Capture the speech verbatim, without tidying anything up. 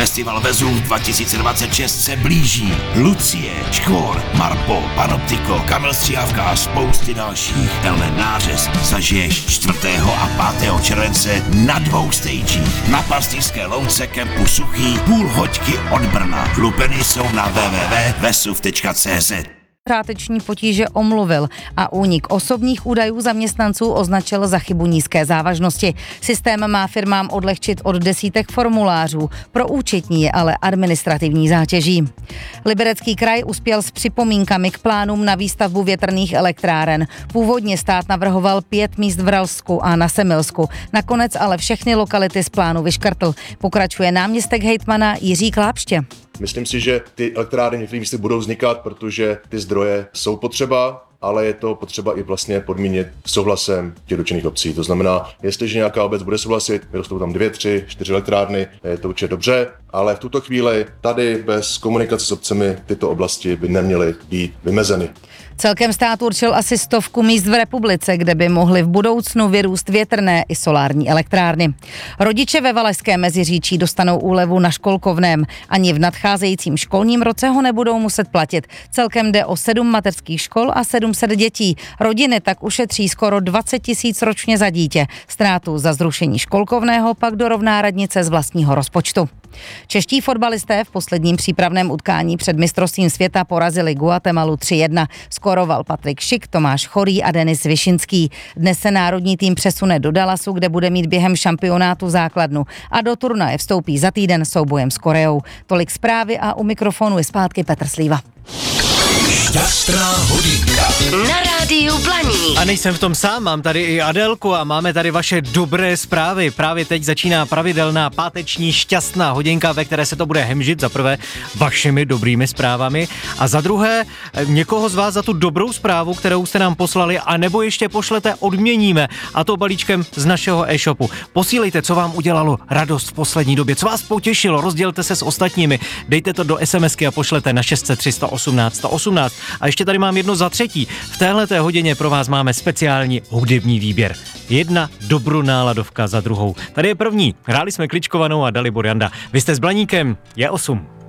Festival Vezuv dva tisíce dvacet šest se blíží. Lucie, Škvor, Marpo, Panoptiko, Kamil Stříhavka a spousty dalších. Tenhle nářez zažiješ čtvrtého a pátého července na dvou stagích. Na Pastýřské louce kempu Suchý, půl hoďky od Brna. Lupeny jsou na w w w tečka vesuv tečka c z. Páteční potíže omluvil a únik osobních údajů zaměstnanců označil za chybu nízké závažnosti. Systém má firmám odlehčit od desítek formulářů, pro účetní je ale administrativní zátěží. Liberecký kraj uspěl s připomínkami k plánům na výstavbu větrných elektráren. Původně stát navrhoval pět míst v Ralsku a na Semilsku. Nakonec ale všechny lokality z plánu vyškrtl. Pokračuje náměstek hejtmana Jiří Klápště. Myslím si, že ty elektrárny v některých místech budou vznikat, protože ty zdroje jsou potřeba, ale je to potřeba i vlastně podmínit souhlasem těch dotčených obcí. To znamená, jestliže nějaká obec bude souhlasit, vyrostou tam dvě, tři, čtyři elektrárny, je to určitě dobře, ale v tuto chvíli tady bez komunikace s obcemi tyto oblasti by neměly být vymezeny. Celkem stát určil asi stovku míst v republice, kde by mohly v budoucnu vyrůst větrné i solární elektrárny. Rodiče ve Valašském Meziříčí dostanou úlevu na školkovném. Ani v nadcházejícím školním roce ho nebudou muset platit. Celkem jde o sedm mateřských škol a sedm set dětí. Rodiny tak ušetří skoro dvacet tisíc ročně za dítě. Ztrátu za zrušení školkovného pak dorovná radnice z vlastního rozpočtu. Čeští fotbalisté v posledním přípravném utkání před mistrovstvím světa porazili Guatemalu tři jedna. Skoroval Patrik Šik, Tomáš Chorý a Denis Višinský. Dnes se národní tým přesune do Dallasu, kde bude mít během šampionátu základnu a do turnaje vstoupí za týden soubojem s Koreou. Tolik zprávy a u mikrofonu je zpátky Petr Slíva. Šťastná hodinka na rádiu Blaník. A nejsem v tom sám, mám tady i Adélku a máme tady vaše dobré zprávy. Právě teď začíná pravidelná páteční šťastná hodinka, ve které se to bude hemžit za prvé vašimi dobrými zprávami a za druhé někoho z vás za tu dobrou zprávu, kterou jste nám poslali, a nebo ještě pošlete, odměníme, a to balíčkem z našeho e-shopu. Posílejte, co vám udělalo radost v poslední době, co vás potěšilo, rozdělte se s ostatními, dejte to do SMSky a pošlete na šest set tři sto osmnáct sto osmnáct. A ještě tady mám jedno za třetí. V téhleté hodině pro vás máme speciální hudební výběr. Jedna dobrou náladovka za druhou. Tady je první. Hráli jsme Kličkovanou a Dalibor Janda. Vy jste s Blaníkem, je osm.